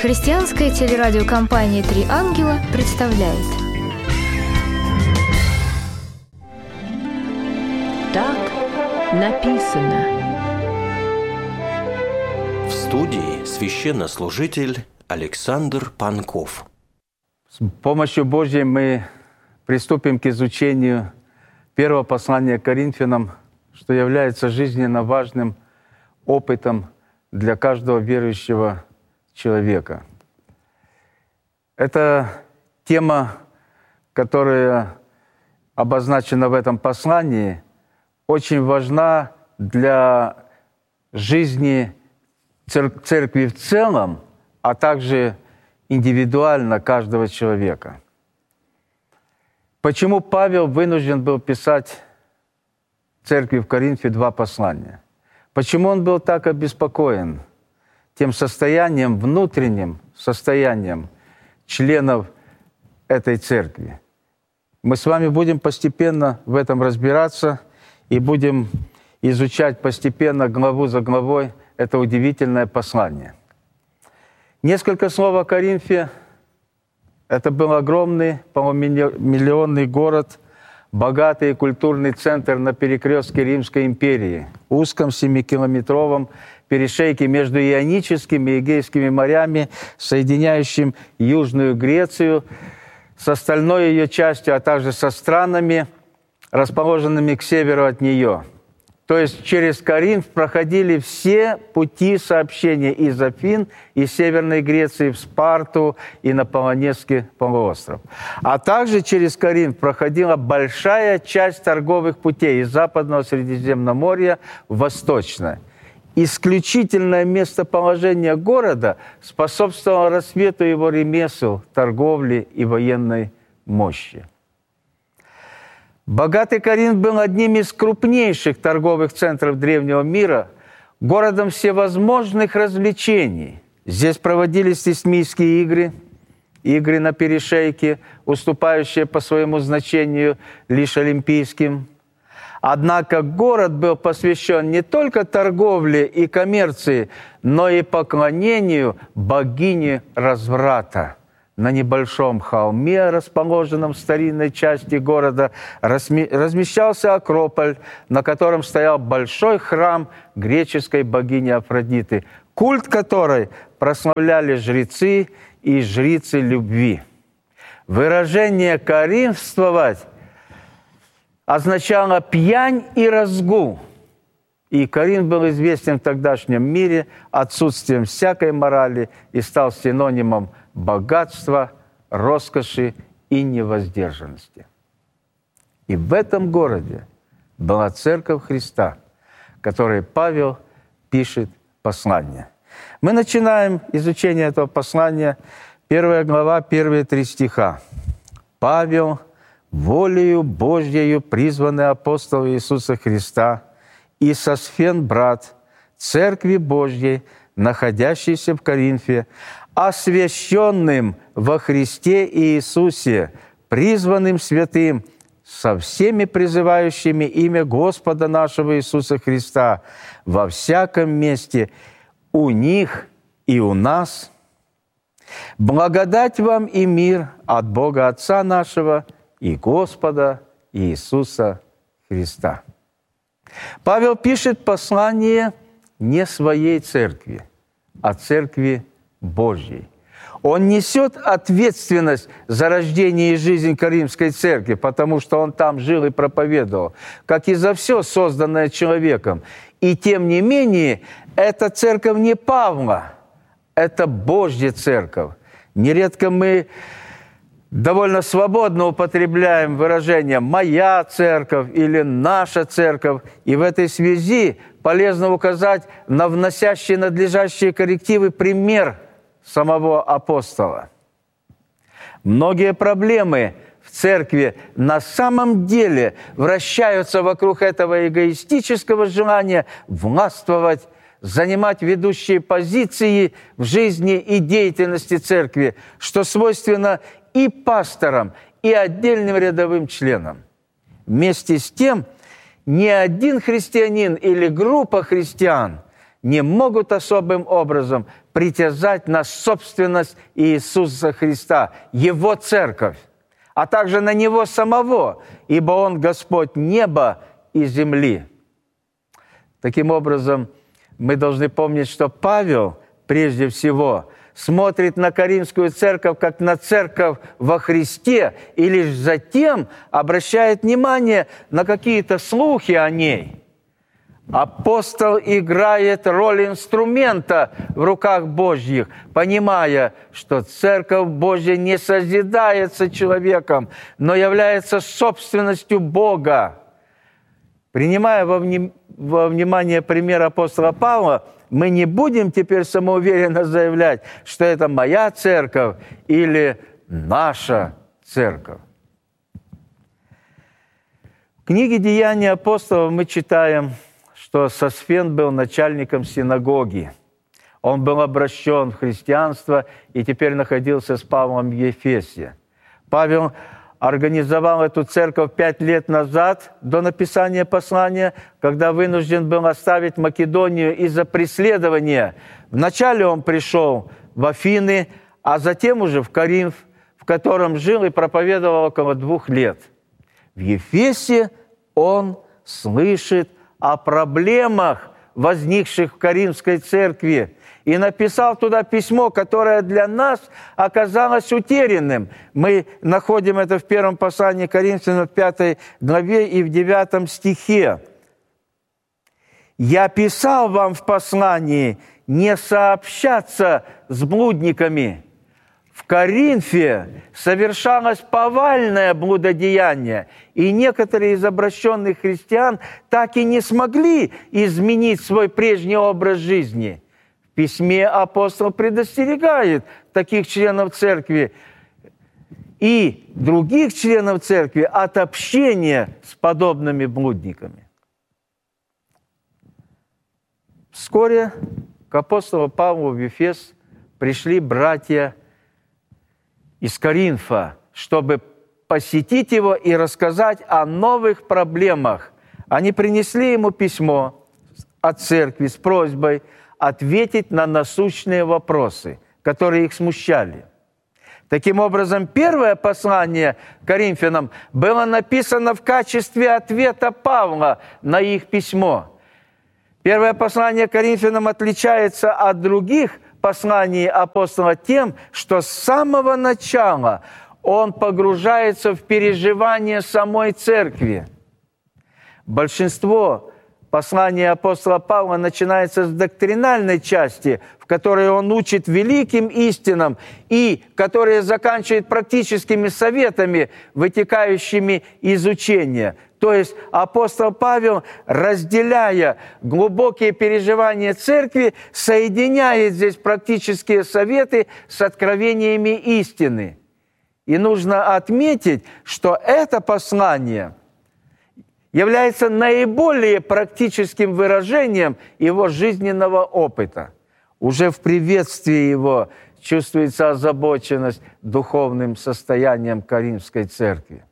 Христианская телерадиокомпания «Три ангела» представляет. Так написано. В студии священнослужитель Александр Панков. С помощью Божьей мы приступим к изучению первого послания к Коринфянам, что является жизненно важным опытом для каждого верующего человека. Это тема, которая обозначена в этом послании, очень важна для жизни церкви в целом, а также индивидуально каждого человека. Почему Павел вынужден был писать церкви в Коринфе два послания? Почему он был так обеспокоен тем состоянием, внутренним состоянием членов этой церкви? Мы с вами будем постепенно в этом разбираться и будем изучать постепенно, главу за главой, это удивительное послание. Несколько слов о Коринфе. Это был огромный, по-моему, миллионный город, богатый культурный центр на перекрестке Римской империи, узком 7-километровом перешейке между Ионическими и Эгейскими морями, соединяющим Южную Грецию с остальной ее частью, а также со странами, расположенными к северу от нее. То есть через Коринф проходили все пути сообщения из Афин, из Северной Греции в Спарту и на Полонезский полуостров. А также через Коринф проходила большая часть торговых путей из Западного Средиземноморья в Восточное. Исключительное местоположение города способствовало расцвету его ремесел, торговли и военной мощи. Богатый Коринф был одним из крупнейших торговых центров древнего мира, городом всевозможных развлечений. Здесь проводились Исмийские игры на перешейке, уступающие по своему значению лишь олимпийским. Однако город был посвящен не только торговле и коммерции, но и поклонению богине разврата. На небольшом холме, расположенном в старинной части города, размещался Акрополь, на котором стоял большой храм греческой богини Афродиты, культ которой прославляли жрецы и жрицы любви. Выражение «коринфствовать» означало «пьянь и разгул». И Коринф был известен в тогдашнем мире отсутствием всякой морали и стал синонимом богатства, роскоши и невоздержанности. И в этом городе была Церковь Христа, которой Павел пишет послание. Мы начинаем изучение этого послания, 1 глава, первые 3 стиха. «Павел, волею Божьею призванный апостол Иисуса Христа, и Сосфен, брат, Церкви Божьей, находящейся в Коринфе, освященным во Христе Иисусе, призванным святым, со всеми призывающими имя Господа нашего Иисуса Христа во всяком месте, у них и у нас. Благодать вам и мир от Бога Отца нашего и Господа Иисуса Христа». Павел пишет послание не своей церкви, а церкви Божьей. Он несет ответственность за рождение и жизнь Коринфской церкви, потому что он там жил и проповедовал, как и за все, созданное человеком. И тем не менее, эта церковь не Павла, это Божья церковь. Нередко мы довольно свободно употребляем выражение «моя церковь» или «наша церковь». И в этой связи полезно указать на вносящие надлежащие коррективы пример самого апостола. Многие проблемы в церкви на самом деле вращаются вокруг этого эгоистического желания властвовать, занимать ведущие позиции в жизни и деятельности церкви, что свойственно и пасторам, и отдельным рядовым членам. Вместе с тем, ни один христианин или группа христиан не могут особым образом притязать на собственность Иисуса Христа, Его церковь, а также на Него самого, ибо Он Господь неба и земли. Таким образом, мы должны помнить, что Павел, прежде всего, смотрит на Коринфскую церковь как на церковь во Христе и лишь затем обращает внимание на какие-то слухи о ней. Апостол играет роль инструмента в руках Божьих, понимая, что Церковь Божья не созидается человеком, но является собственностью Бога. Принимая во внимание пример апостола Павла, мы не будем теперь самоуверенно заявлять, что это моя церковь или наша церковь. В книге «Деяния апостолов» мы читаем, что Сосфен был начальником синагоги. Он был обращен в христианство и теперь находился с Павлом в Ефесе. Павел организовал эту церковь 5 лет назад, до написания послания, когда вынужден был оставить Македонию из-за преследования. Вначале он пришел в Афины, а затем уже в Коринф, в котором жил и проповедовал около 2 лет. В Ефесе он слышит о проблемах, возникших в Коринфской церкви, и написал туда письмо, которое для нас оказалось утерянным. Мы находим это в первом послании Коринфянам, в 5 главе и в 9 стихе. «Я писал вам в послании не сообщаться с блудниками. В Коринфе совершалось повальное блудодеяние, и некоторые из обращенных христиан так и не смогли изменить свой прежний образ жизни». В письме апостол предостерегает таких членов церкви и других членов церкви от общения с подобными блудниками. Вскоре к апостолу Павлу в Ефес пришли братья из Коринфа, чтобы посетить его и рассказать о новых проблемах. Они принесли ему письмо от церкви с просьбой ответить на насущные вопросы, которые их смущали. Таким образом, первое послание Коринфянам было написано в качестве ответа Павла на их письмо. Первое послание Коринфянам отличается от других посланий апостола тем, что с самого начала он погружается в переживание самой церкви. Большинство послание апостола Павла начинается с доктринальной части, в которой он учит великим истинам и которые заканчивает практическими советами, вытекающими из учения. То есть апостол Павел, разделяя глубокие переживания церкви, соединяет здесь практические советы с откровениями истины. И нужно отметить, что это послание является наиболее практическим выражением его жизненного опыта. Уже в приветствии его чувствуется озабоченность духовным состоянием Коринфской церкви.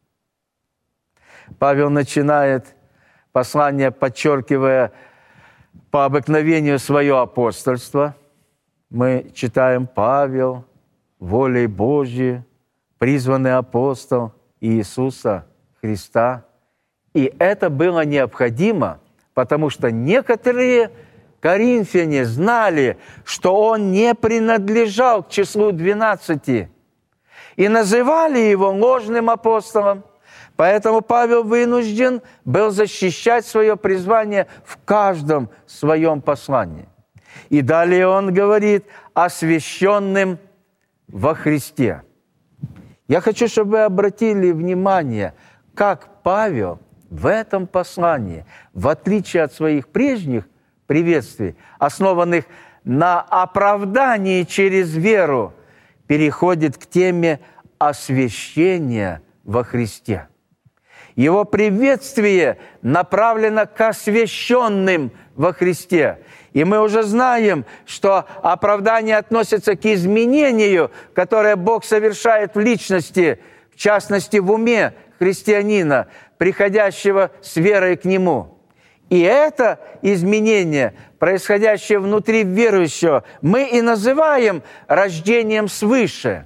Павел начинает послание, подчеркивая по обыкновению свое апостольство. Мы читаем: «Павел, волей Божьей, призванный апостол Иисуса Христа». И это было необходимо, потому что некоторые коринфяне знали, что он не принадлежал к числу 12, и называли его ложным апостолом. Поэтому Павел вынужден был защищать свое призвание в каждом своем послании. И далее он говорит: освященным во Христе. Я хочу, чтобы вы обратили внимание, как Павел в этом послании, в отличие от своих прежних приветствий, основанных на оправдании через веру, переходит к теме освящения во Христе. Его приветствие направлено к освященным во Христе. И мы уже знаем, что оправдание относится к изменению, которое Бог совершает в личности, в частности, в уме христианина, приходящего с верой к Нему. И это изменение, происходящее внутри верующего, мы и называем рождением свыше.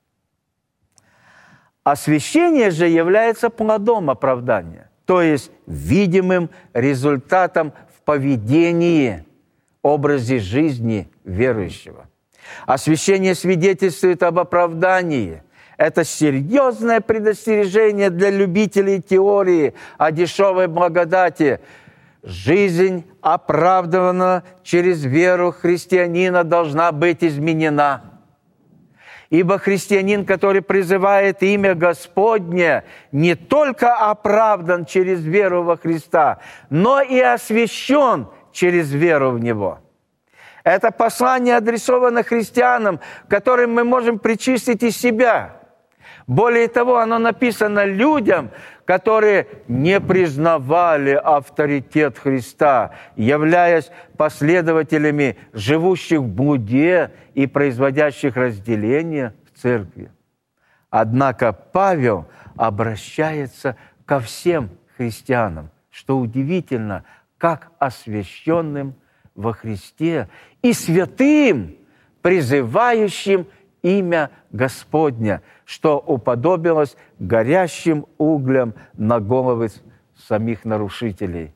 Освящение же является плодом оправдания, то есть видимым результатом в поведении, образе жизни верующего. Освящение свидетельствует об оправдании. Это серьезное предостережение для любителей теории о дешевой благодати. Жизнь, оправдана через веру христианина, должна быть изменена. Ибо христианин, который призывает имя Господне, не только оправдан через веру во Христа, но и освящен через веру в Него. Это послание адресовано христианам, которым мы можем причислить и себя. Более того, оно написано людям, которые не признавали авторитет Христа, являясь последователями живущих в блуде и производящих разделение в церкви. Однако Павел обращается ко всем христианам, что удивительно, как освященным во Христе и святым, призывающим имя Господня, что уподобилось горящим углям на головы самих нарушителей.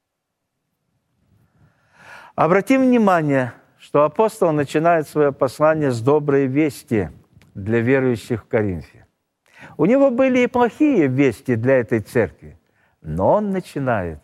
Обратим внимание, что апостол начинает свое послание с доброй вести для верующих в Коринфе. У него были и плохие вести для этой церкви, но он начинает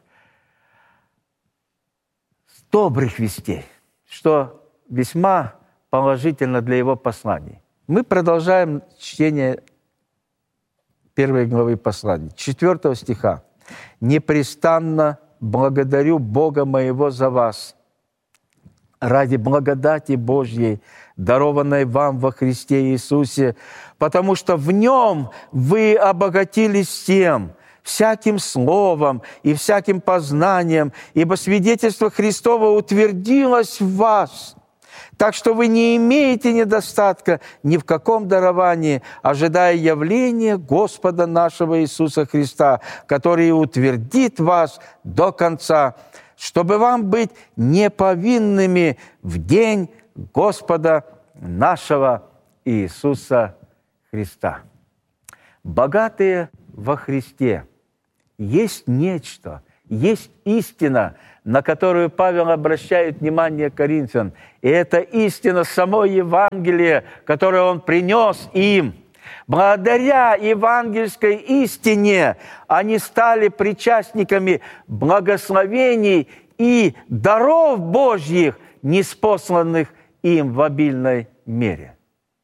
с добрых вестей, что весьма положительно для его посланий. Мы продолжаем чтение 1 главы послания, 4 стиха. «Непрестанно благодарю Бога моего за вас, ради благодати Божьей, дарованной вам во Христе Иисусе, потому что в Нем вы обогатились всем, всяким словом и всяким познанием, ибо свидетельство Христово утвердилось в вас». Так что вы не имеете недостатка ни в каком даровании, ожидая явления Господа нашего Иисуса Христа, который утвердит вас до конца, чтобы вам быть неповинными в день Господа нашего Иисуса Христа. Богатые во Христе есть нечто, есть истина, на которую Павел обращает внимание коринфян. И это истина само Евангелие, которое он принес им. Благодаря евангельской истине они стали причастниками благословений и даров Божьих, ниспосланных им в обильной мере.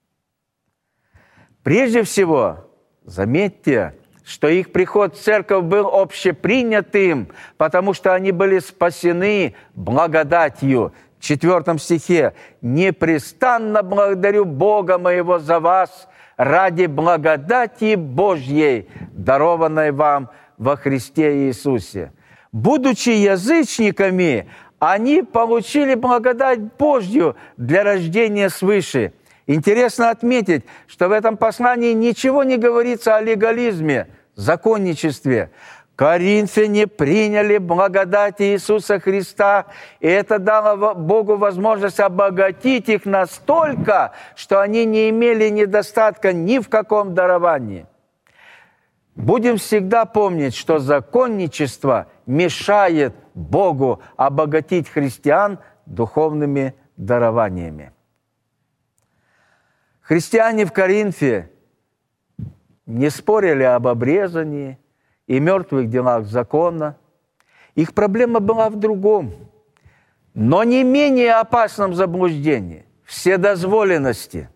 Прежде всего, заметьте, что их приход в церковь был общепринятым, потому что они были спасены благодатью. В 4 стихе «Непрестанно благодарю Бога моего за вас ради благодати Божьей, дарованной вам во Христе Иисусе». Будучи язычниками, они получили благодать Божью для рождения свыше. Интересно отметить, что в этом послании ничего не говорится о легализме, законничестве. Коринфяне приняли благодать Иисуса Христа, и это дало Богу возможность обогатить их настолько, что они не имели недостатка ни в каком даровании. Будем всегда помнить, что законничество мешает Богу обогатить христиан духовными дарованиями. Христиане в Коринфе не спорили об обрезании и мертвых делах закона. Их проблема была в другом, но не менее опасном заблуждении – вседозволенности.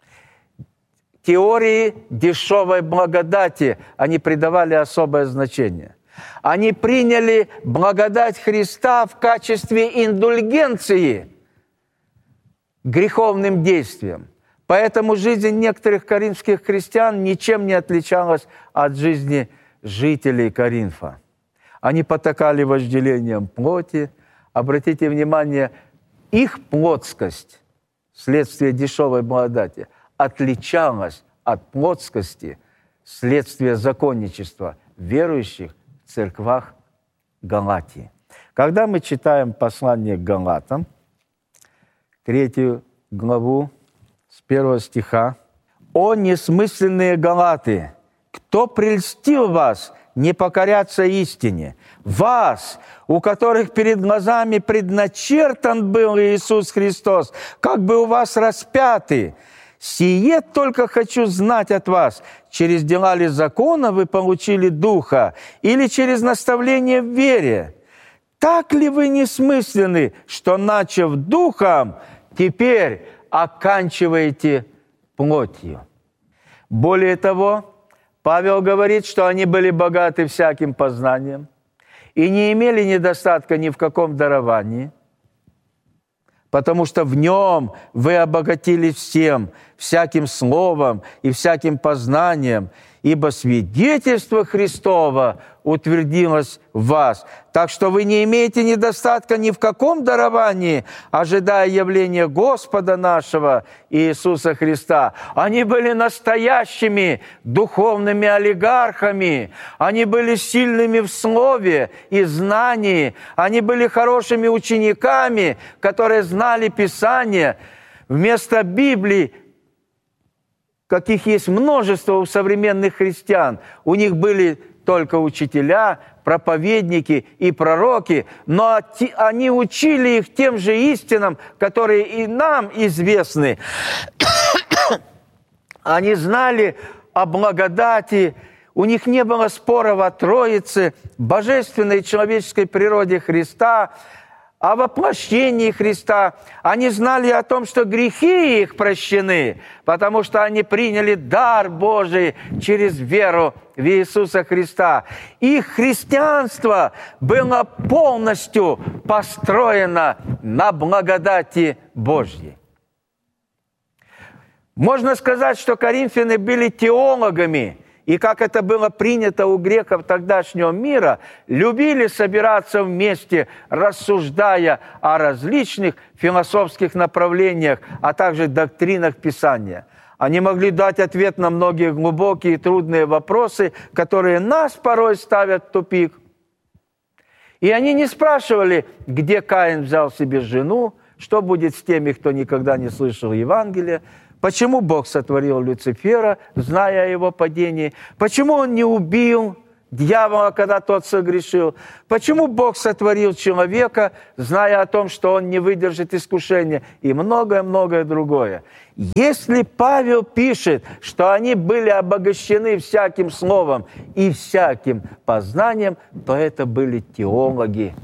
Теории дешевой благодати они придавали особое значение. Они приняли благодать Христа в качестве индульгенции греховным действиям. Поэтому жизнь некоторых коринфских христиан ничем не отличалась от жизни жителей Коринфа. Они потакали вожделением плоти. Обратите внимание, их плотскость, вследствие дешевой благодати, отличалась от плотскости, вследствие законничества верующих в церквах Галатии. Когда мы читаем послание к Галатам, 3 главу, с 1 стиха, «О несмысленные галаты! Кто прельстил вас не покоряться истине? Вас, у которых перед глазами предначертан был Иисус Христос, как бы у вас распятый. Сие только хочу знать от вас, через дела ли закона вы получили Духа, или через наставление в вере? Так ли вы несмысленны, что, начав Духом, теперь оканчиваете плотью?» Более того, Павел говорит, что они были богаты всяким познанием и не имели недостатка ни в каком даровании, потому что в нем вы обогатились всем, всяким словом и всяким познанием, ибо свидетельство Христово утвердилось в вас. Так что вы не имеете недостатка ни в каком даровании, ожидая явления Господа нашего Иисуса Христа. Они были настоящими духовными олигархами. Они были сильными в слове и знании. Они были хорошими учениками, которые знали Писание. Вместо Библии, каких есть множество у современных христиан, у них были только учителя, проповедники и пророки, но они учили их тем же истинам, которые и нам известны. Они знали о благодати, у них не было споров о Троице, божественной и человеческой природе Христа, о воплощении Христа. Они знали о том, что грехи их прощены, потому что они приняли дар Божий через веру в Иисуса Христа. Их христианство было полностью построено на благодати Божьей. Можно сказать, что коринфяне были теологами, и, как это было принято у греков тогдашнего мира, любили собираться вместе, рассуждая о различных философских направлениях, а также доктринах Писания. Они могли дать ответ на многие глубокие и трудные вопросы, которые нас порой ставят в тупик. И они не спрашивали, где Каин взял себе жену, что будет с теми, кто никогда не слышал Евангелия, почему Бог сотворил Люцифера, зная о его падении, почему он не убил дьявола, когда тот согрешил, почему Бог сотворил человека, зная о том, что он не выдержит искушения, и многое-многое другое. Если Павел пишет, что они были обогащены всяким словом и всяким познанием, то это были теологи.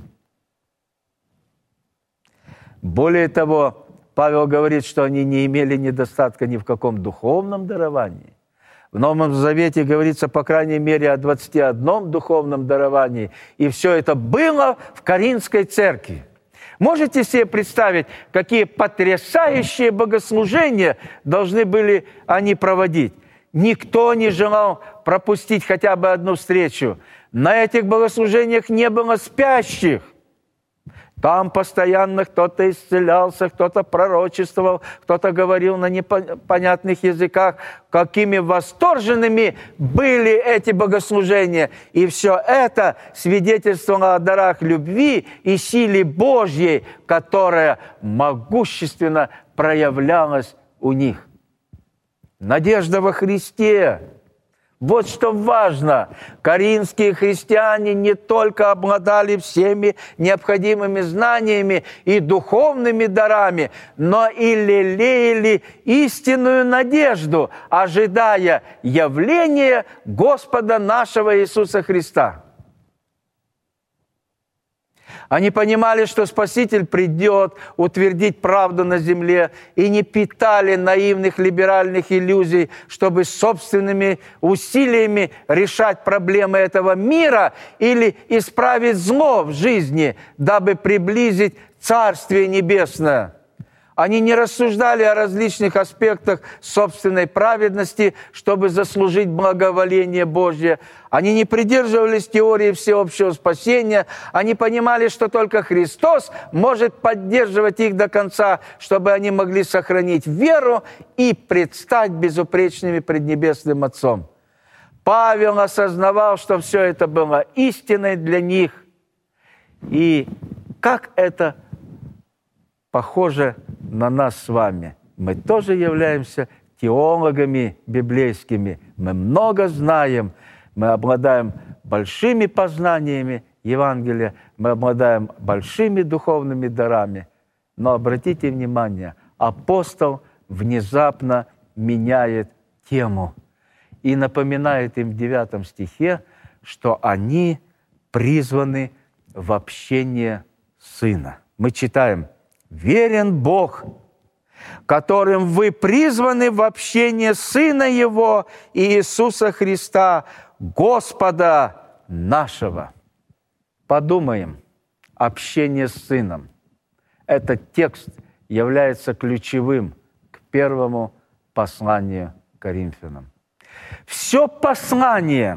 Более того, Павел говорит, что они не имели недостатка ни в каком духовном даровании. В Новом Завете говорится, по крайней мере, о 21 духовном даровании. И все это было в Коринфской церкви. Можете себе представить, какие потрясающие богослужения должны были они проводить? Никто не желал пропустить хотя бы одну встречу. На этих богослужениях не было спящих. Там постоянно кто-то исцелялся, кто-то пророчествовал, кто-то говорил на непонятных языках. Какими восторженными были эти богослужения. И все это свидетельствовало о дарах любви и силе Божьей, которая могущественно проявлялась у них. Надежда во Христе. Вот что важно. Коринфские христиане не только обладали всеми необходимыми знаниями и духовными дарами, но и лелеяли истинную надежду, ожидая явления Господа нашего Иисуса Христа. Они понимали, что Спаситель придет утвердить правду на земле, и не питали наивных либеральных иллюзий, чтобы собственными усилиями решать проблемы этого мира или исправить зло в жизни, дабы приблизить Царствие Небесное. Они не рассуждали о различных аспектах собственной праведности, чтобы заслужить благоволение Божье. Они не придерживались теории всеобщего спасения. Они понимали, что только Христос может поддерживать их до конца, чтобы они могли сохранить веру и предстать безупречными пред Небесным Отцом. Павел осознавал, что все это было истиной для них. И как это похоже на нас с вами? Мы тоже являемся теологами библейскими. Мы много знаем, мы обладаем большими познаниями Евангелия, мы обладаем большими духовными дарами. Но обратите внимание, апостол внезапно меняет тему и напоминает им в 9 стихе, что они призваны в общение Сына. Мы читаем: «Верен Бог, которым вы призваны в общение Сына Его Иисуса Христа, Господа нашего». Подумаем, общение с Сыном. Этот текст является ключевым к первому посланию Коринфянам. Все послание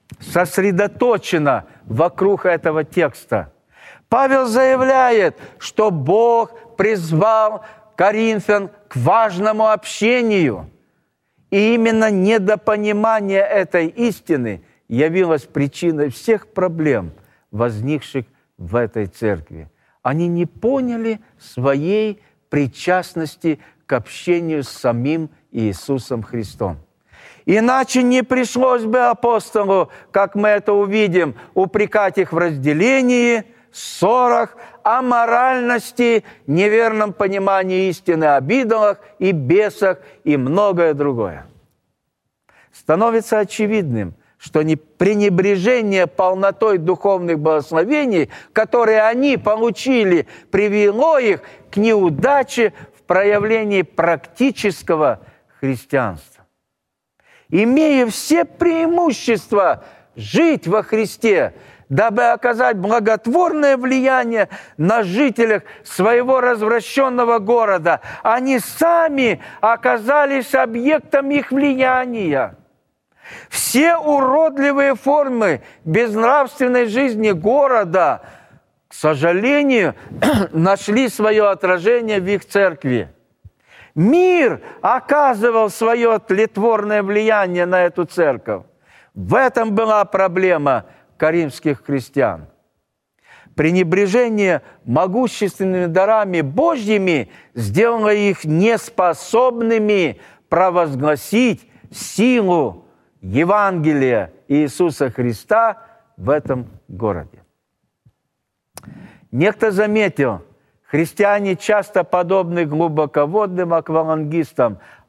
сосредоточено вокруг этого текста. Павел заявляет, что Бог призвал Коринфян к важному общению. И именно недопонимание этой истины явилось причиной всех проблем, возникших в этой церкви. Они не поняли своей причастности к общению с самим Иисусом Христом. Иначе не пришлось бы апостолу, как мы это увидим, упрекать их в разделении, ссорах, аморальности, неверном понимании истины об идолах и бесах и многое другое. Становится очевидным, что пренебрежение полнотой духовных благословений, которые они получили, привело их к неудаче в проявлении практического христианства. Имея все преимущества жить во Христе, дабы оказать благотворное влияние на жителях своего развращенного города, они сами оказались объектом их влияния. Все уродливые формы безнравственной жизни города, к сожалению, нашли свое отражение в их церкви. Мир оказывал свое тлетворное влияние на эту церковь. В этом была проблема коринфских христиан. Пренебрежение могущественными дарами Божьими сделало их неспособными провозгласить силу Евангелия Иисуса Христа в этом городе. Некто заметил, христиане часто подобны глубоководным аквалангистам.